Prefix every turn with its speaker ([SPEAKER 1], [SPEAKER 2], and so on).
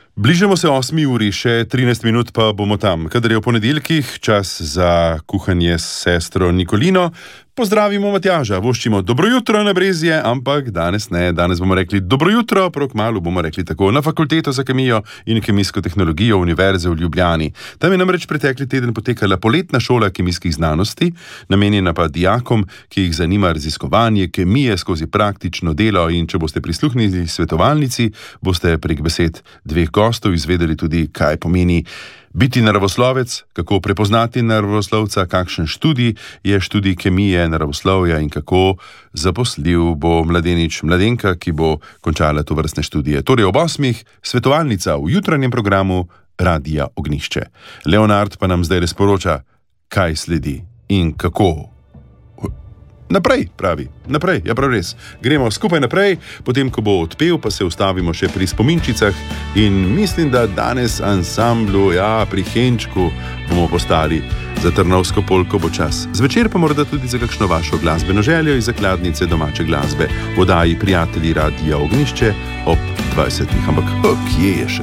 [SPEAKER 1] Bližamo se 8 uri, še 13 minut pa bomo tam. Kadar je v ponedeljkih čas za kuhanje s sestro Nikolino, pozdravimo Matjaža, voščimo dobro jutro na Brezje, ampak danes ne, danes bomo rekli dobro jutro, prav kmalu bomo rekli tako na Fakulteto za kemijo in kemijsko tehnologijo Univerze v Ljubljani. Tam je namreč pretekli teden potekala poletna šola kemijskih znanosti, namenjena pa dijakom, ki jih zanima raziskovanje kemije skozi praktično delo, in če boste prisluhnili svetovalnici, boste prek besed dveh gostov izvedeli tudi, kaj pomeni biti naravoslovec, kako prepoznati naravoslovca, kakšen študij je študij kemije, naravoslovja in kako zaposljiv bo mladenka, ki bo končala tovrstne študije. Torej ob 8 svetovalnica v jutranjem programu Radia Ognjišče. Leonard pa nam zdaj sporoča, kaj sledi in kako. Naprej, pravi, naprej, ja prav res. Gremo skupaj naprej, potem ko bo odpel, pa se ustavimo še pri spominčicah in mislim, da danes ansamblu, pri Henčku bomo postali za Trnovsko polko bo čas. Zvečer pa morda tudi za kakšno vašo glasbeno željo iz zakladnice domače glasbe v oddaji Prijatelji Radia Ognjišče ob 20. Ampak kje je še